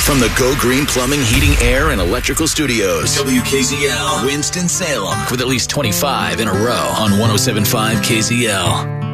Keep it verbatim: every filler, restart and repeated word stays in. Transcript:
From the Go Green Plumbing, Heating, Air, and Electrical Studios. W K Z L, Winston-Salem. With at least twenty-five in a row on one oh seven point five K Z L.